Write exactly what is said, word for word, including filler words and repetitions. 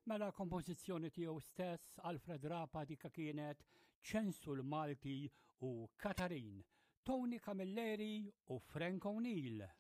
Mela kompożizzjoni tiegħu stess Alfred Rapa dika kienet Ċensul Malti u Katarin, Tony Camilleri u Frank O'Neill.